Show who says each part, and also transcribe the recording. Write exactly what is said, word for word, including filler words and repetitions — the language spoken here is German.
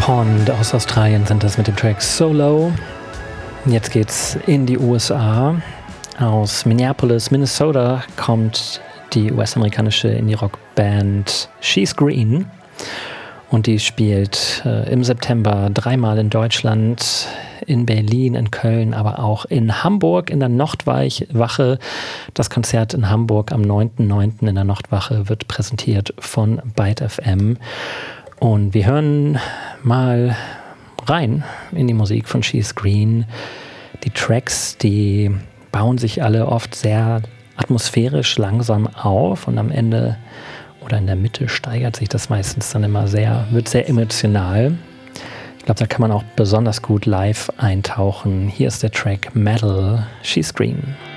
Speaker 1: Pond aus Australien sind das mit dem Track Solo. Jetzt geht's in die U S A. Aus Minneapolis, Minnesota kommt die U S-amerikanische Indie-Rock-Band She's Green. Und die spielt äh, im September dreimal in Deutschland, in Berlin, in Köln, aber auch in Hamburg in der Nordwache. Das Konzert in Hamburg am neunten neunten in der Nordwache wird präsentiert von Byte F M. Und wir hören mal rein in die Musik von She's Green. Die Tracks, die bauen sich alle oft sehr atmosphärisch langsam auf und am Ende oder in der Mitte steigert sich das meistens dann immer sehr, wird sehr emotional. Ich glaube, da kann man auch besonders gut live eintauchen. Hier ist der Track Metal, She's Green.